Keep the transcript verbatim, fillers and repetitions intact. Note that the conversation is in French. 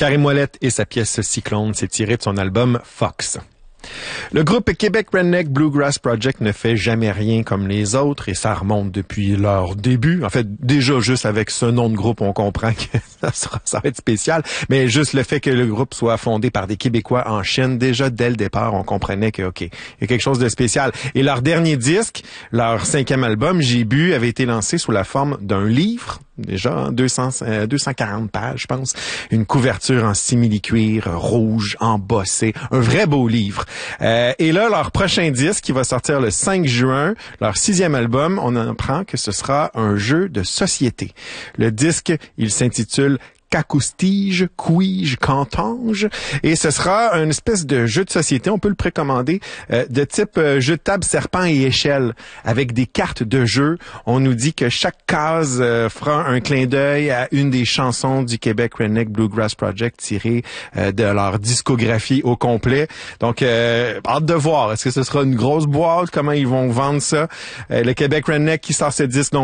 Karim Ouellet et sa pièce Cyclone, c'est tiré de son album Fox. Le groupe Québec Redneck Bluegrass Project ne fait jamais rien comme les autres et ça remonte depuis leur début. En fait, déjà juste avec ce nom de groupe, on comprend que ça, sera, ça va être spécial. Mais juste le fait que le groupe soit fondé par des Québécois en Chine, déjà dès le départ, on comprenait que, OK, il y a quelque chose de spécial. Et leur dernier disque, leur cinquième album, J'ai bu, avait été lancé sous la forme d'un livre. Déjà, hein, deux cents, euh, deux cent quarante pages, je pense. Une couverture en simili-cuir, rouge, embossée. Un vrai beau livre. Euh, et là, leur prochain disque, qui va sortir le cinq juin, leur sixième album, on apprend que ce sera un jeu de société. Le disque, il s'intitule Qu'acoustige, Quige, Cantange. Et ce sera une espèce de jeu de société, on peut le précommander, euh, de type euh, jeu de table serpent et échelle, avec des cartes de jeu. On nous dit que chaque case euh, fera un clin d'œil à une des chansons du Québec Redneck Bluegrass Project tirées euh, de leur discographie au complet. Donc, euh, hâte de voir. Est-ce que ce sera une grosse boîte? Comment ils vont vendre ça? Euh, le Québec Redneck qui sort ce disque donc